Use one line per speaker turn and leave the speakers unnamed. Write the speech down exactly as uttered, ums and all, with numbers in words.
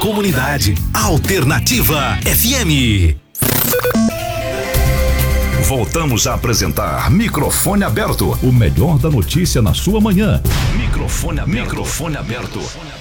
comunidade. Alternativa F M.
Voltamos a apresentar Microfone Aberto, o melhor da notícia na sua manhã. Microfone aberto. Microfone aberto.